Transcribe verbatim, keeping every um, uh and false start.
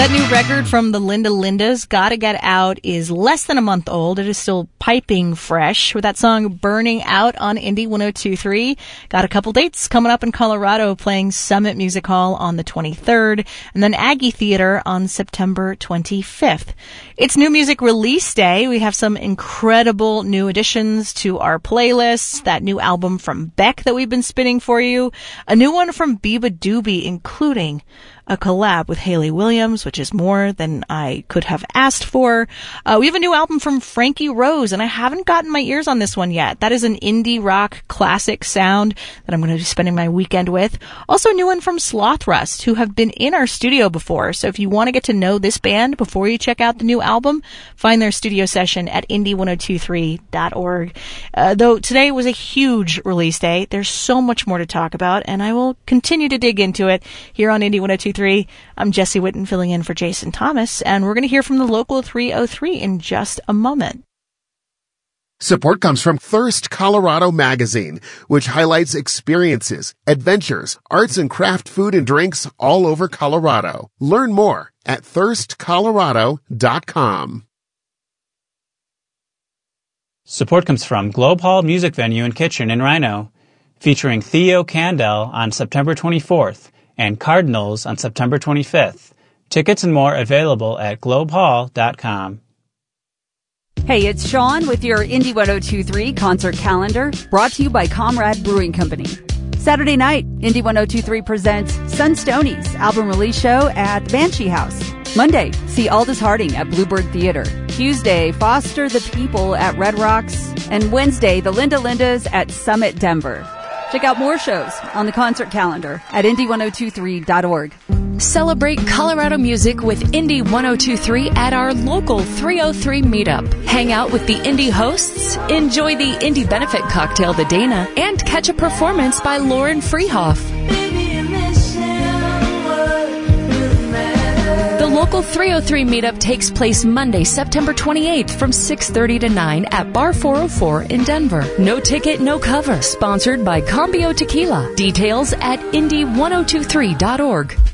That new record from the Linda Lindas, Gotta Get Out, is less than a month old. It is still piping fresh with that song Burning Out on Indie one oh two point three. Got a couple dates coming up in Colorado, playing Summit Music Hall on the twenty-third and then Aggie Theater on September twenty-fifth. It's New Music Release Day. We have some incredible new additions to our playlists. That new album from Beck that we've been spinning for you. A new one from Biba Doobie, including a collab with Hayley Williams, which is more than I could have asked for. Uh, we have a new album from Frankie Rose, and I haven't gotten my ears on this one yet. That is an indie rock classic sound that I'm going to be spending my weekend with. Also a new one from Sloth Rust, who have been in our studio before. So if you want to get to know this band before you check out the new album, find their studio session at indie one oh two three dot org. Uh, though today was a huge release day, there's so much more to talk about, and I will continue to dig into it here on Indie one oh two three. I'm Jesse Witten filling in for Jason Thomas, and we're going to hear from the Local three oh three in just a moment. Support comes from Thirst Colorado Magazine, which highlights experiences, adventures, arts and craft food and drinks all over Colorado. Learn more at thirst colorado dot com. Support comes from Globe Hall Music Venue and Kitchen in Rhino, featuring Theo Candel on September twenty-fourth. And Cardinals on September twenty-fifth. Tickets and more available at globe hall dot com. Hey, it's Sean with your Indie one oh two three concert calendar, brought to you by Comrade Brewing Company. Saturday night, Indie one oh two three presents Sunstonies album release show at the Banshee House. Monday, see Aldous Harding at Bluebird Theater. Tuesday, Foster the People at Red Rocks. And Wednesday, the Linda Lindas at Summit Denver. Check out more shows on the concert calendar at indie one oh two three dot org. Celebrate Colorado music with Indie one oh two three at our local three oh three meetup. Hang out with the indie hosts, enjoy the indie benefit cocktail The Dana, and catch a performance by Lauren Freehoff. The local three oh three meetup takes place Monday, September twenty-eighth from six thirty to nine at Bar four oh four in Denver. No ticket, no cover. Sponsored by Cambio Tequila. Details at indie one oh two three dot org.